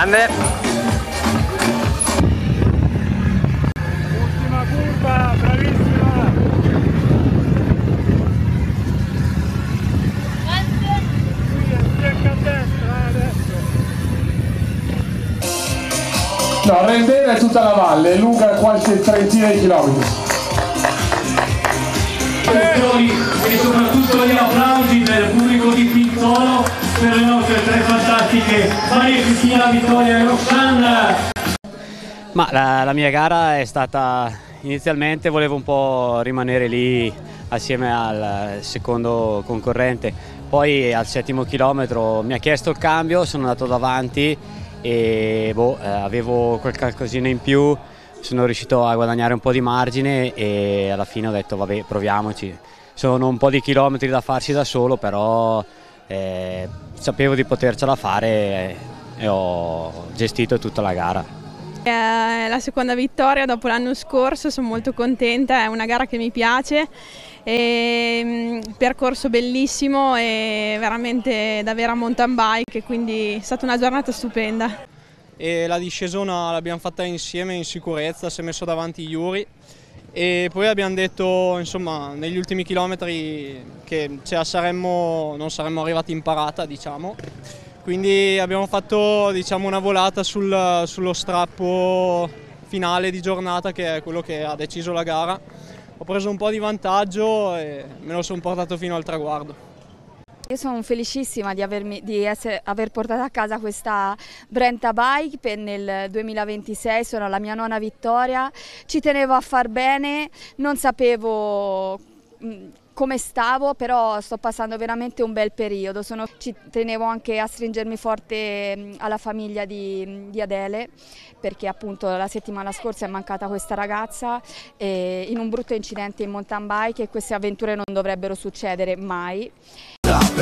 Grande. Ultima curva, bravissima. Secca a destra adesso. No, Rendena è tutta la valle, è lunga qualche trentina di chilometri. E soprattutto gli applausi del pubblico di Pinzolo per le nostre tre fantastiche Maria Cristina, Vittoria e Roxanna. Ma la mia gara è stata, inizialmente volevo un po' rimanere lì assieme al secondo concorrente, poi al 7° chilometro mi ha chiesto il cambio, sono andato davanti e avevo qualcosina in più, sono riuscito a guadagnare un po' di margine e alla fine ho detto vabbè, proviamoci. Sono un po' di chilometri da farsi da solo, però sapevo di potercela fare e ho gestito tutta la gara. È la seconda vittoria dopo l'anno scorso, sono molto contenta, è una gara che mi piace, percorso bellissimo e veramente da vera mountain bike, quindi è stata una giornata stupenda. E la discesona l'abbiamo fatta insieme in sicurezza, si è messo davanti Yuri e poi abbiamo detto insomma negli ultimi chilometri che non saremmo arrivati in parata, diciamo. Quindi abbiamo fatto, diciamo, una volata sullo strappo finale di giornata, che è quello che ha deciso la gara. Ho preso un po' di vantaggio e me lo sono portato fino al traguardo. Io sono felicissima di aver portato a casa questa Brenta Bike nel 2026, sono la mia 9ª vittoria, ci tenevo a far bene, non sapevo come stavo, però sto passando veramente un bel periodo, ci tenevo anche a stringermi forte alla famiglia di Adele, perché appunto la settimana scorsa è mancata questa ragazza in un brutto incidente in mountain bike e queste avventure non dovrebbero succedere mai.